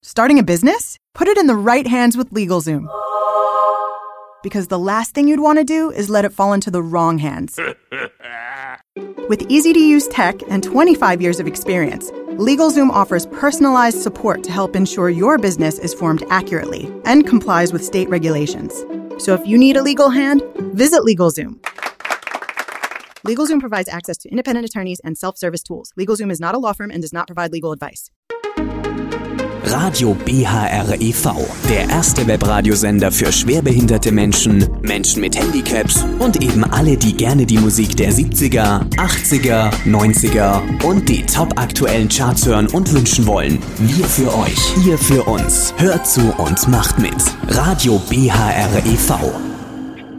Starting a business? Put it in the right hands with LegalZoom. Because the last thing you'd want to do is let it fall into the wrong hands. With easy-to-use tech and 25 years of experience, LegalZoom offers personalized support to help ensure your business is formed accurately and complies with state regulations. So if you need a legal hand, visit LegalZoom. LegalZoom provides access to independent attorneys and self-service tools. LegalZoom is not a law firm and does not provide legal advice. Radio BHR e.V., der erste Webradiosender für schwerbehinderte Menschen, Menschen mit Handicaps und eben alle, die gerne die Musik der 70er, 80er, 90er und die top-aktuellen Charts hören und wünschen wollen. Wir für euch, ihr für uns. Hört zu und macht mit. Radio BHR e.V.